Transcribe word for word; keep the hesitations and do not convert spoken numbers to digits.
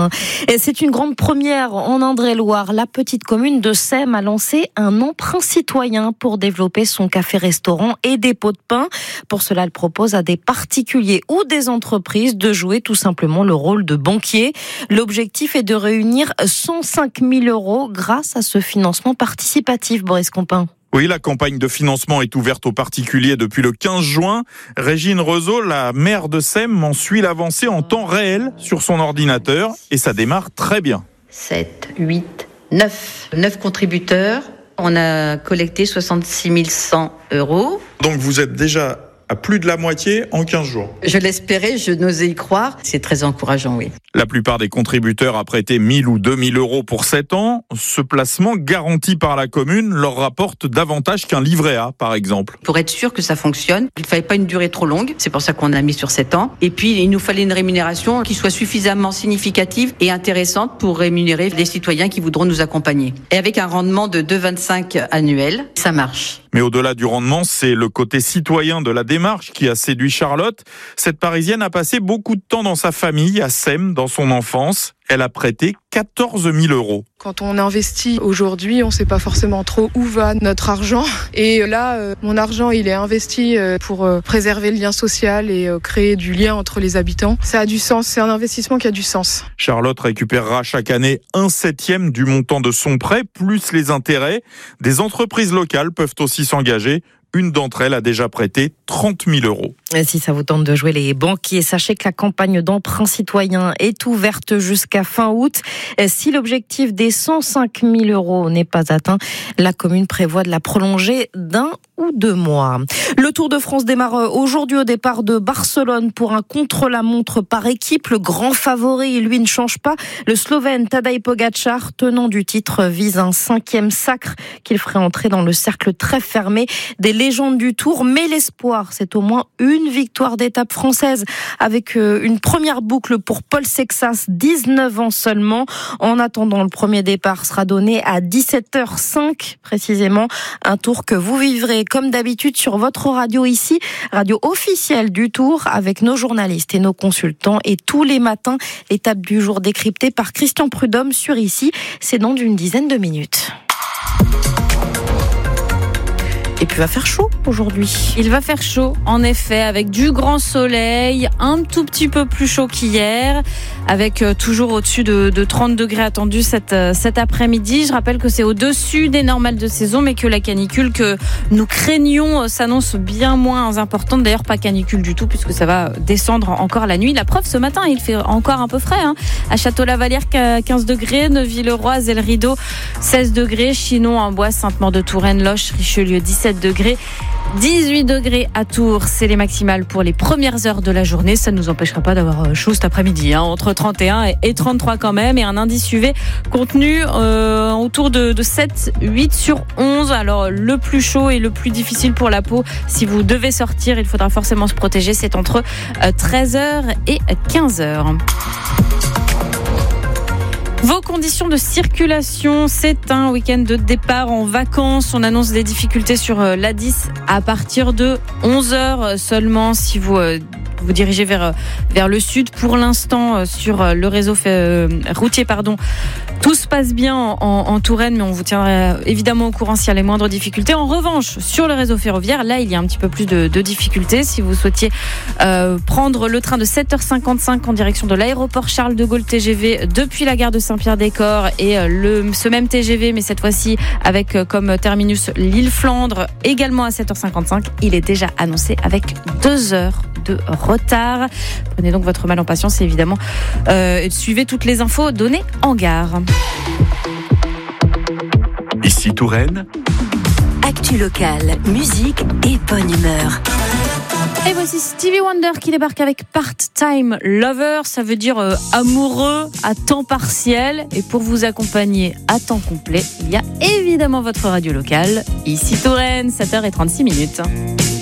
Hein. Et c'est une grande première en Indre-et-Loire. La petite commune de Seymes a lancé un emprunt citoyen pour développer son café-restaurant et dépôt de pain. Pour cela, elle propose à des particuliers ou des entreprises de jouer tout simplement le rôle de banquier. L'objectif est de réunir cent cinq mille euros grâce à ce financement participatif, Boris Compin. Oui, la campagne de financement est ouverte aux particuliers depuis le quinze juin. Régine Rezeau, la maire de Seymes, m'en suit l'avancée en temps réel sur son ordinateur et ça démarre très bien. sept, huit, neuf. neuf contributeurs. On a collecté soixante-six mille cent euros. Donc vous êtes déjà à plus de la moitié en quinze jours. Je l'espérais, je n'osais y croire. C'est très encourageant, oui. La plupart des contributeurs a prêté mille ou deux mille euros pour sept ans. Ce placement garanti par la commune leur rapporte davantage qu'un livret A, par exemple. Pour être sûr que ça fonctionne, il ne fallait pas une durée trop longue. C'est pour ça qu'on a mis sur sept ans. Et puis, il nous fallait une rémunération qui soit suffisamment significative et intéressante pour rémunérer les citoyens qui voudront nous accompagner. Et avec un rendement de deux virgule vingt-cinq annuel, ça marche. Mais au-delà du rendement, c'est le côté citoyen de la démarche qui a séduit Charlotte. Cette Parisienne a passé beaucoup de temps dans sa famille, à Seymes, dans son enfance. Elle a prêté quatorze mille euros. Quand on investit aujourd'hui, on ne sait pas forcément trop où va notre argent. Et là, euh, mon argent, il est investi euh, pour euh, préserver le lien social et euh, créer du lien entre les habitants. Ça a du sens, c'est un investissement qui a du sens. Charlotte récupérera chaque année un septième du montant de son prêt, plus les intérêts. Des entreprises locales peuvent aussi s'engager. Une d'entre elles a déjà prêté trente mille euros. Si ça vous tente de jouer les banquiers, sachez que la campagne d'emprunt citoyen est ouverte jusqu'à fin août. Si l'objectif des cent cinq mille euros n'est pas atteint, la commune prévoit de la prolonger d'un ou deux mois. Le Tour de France démarre aujourd'hui au départ de Barcelone pour un contre-la-montre par équipe. Le grand favori, lui, ne change pas. Le Slovène Tadej Pogačar, tenant du titre, vise un cinquième sacre qu'il ferait entrer dans le cercle très fermé des légendes du Tour. Mais l'espoir, c'est au moins une victoire d'étape française avec une première boucle pour Paul Sexas, dix-neuf ans seulement. En attendant, le premier départ sera donné à dix-sept heures cinq précisément. Un Tour que vous vivrez comme d'habitude sur votre radio ici, radio officielle du Tour, avec nos journalistes et nos consultants. Et tous les matins, l'étape du jour décryptée par Christian Prudhomme sur ici. C'est dans d'une dizaine de minutes. Et puis il va faire chaud aujourd'hui. Il va faire chaud, en effet, avec du grand soleil, un tout petit peu plus chaud qu'hier, avec toujours au-dessus de, de trente degrés attendus cet, cet après-midi. Je rappelle que c'est au-dessus des normales de saison, mais que la canicule que nous craignons s'annonce bien moins importante. D'ailleurs, pas canicule du tout, puisque ça va descendre encore la nuit. La preuve, ce matin, il fait encore un peu frais. Hein. À Château-Lavalière, quinze degrés, Neuville-le-Roi, Zelle-Rideau, seize degrés, Chinon-en-Bois, Sainte-Maure-de-Touraine, Loches, Richelieu, dix-sept degrés, dix-huit degrés à Tours, c'est les maximales pour les premières heures de la journée. Ça ne nous empêchera pas d'avoir chaud cet après-midi, hein, entre trente et un et trente-trois quand même, et un indice U V contenu euh, autour de, de sept, huit sur onze. Alors le plus chaud et le plus difficile pour la peau, si vous devez sortir, il faudra forcément se protéger, c'est entre treize heures et quinze heures. Vos conditions de circulation, c'est un week-end de départ en vacances. On annonce des difficultés sur l'A dix à partir de onze heures seulement si vous vous dirigez vers, vers le sud. Pour l'instant, sur le réseau euh, routier, pardon, tout se passe bien en, en Touraine, mais on vous tiendra évidemment au courant s'il y a les moindres difficultés. En revanche, sur le réseau ferroviaire, là, il y a un petit peu plus de, de difficultés. Si vous souhaitiez euh, prendre le train de sept heures cinquante-cinq en direction de l'aéroport Charles de Gaulle T G V depuis la gare de Saint-Pierre-des-Corps, et euh, le, ce même T G V, mais cette fois-ci avec euh, comme terminus l'île-Flandre, également à sept heures cinquante-cinq, il est déjà annoncé avec deux heures de retard. Prenez donc votre mal en patience et évidemment euh, suivez toutes les infos données en gare. Ici Touraine. Actu locale, musique et bonne humeur. Et voici Stevie Wonder qui débarque avec Part-Time Lover, ça veut dire euh, amoureux à temps partiel. Et pour vous accompagner à temps complet, il y a évidemment votre radio locale, ici Touraine, sept heures trente-six minutes.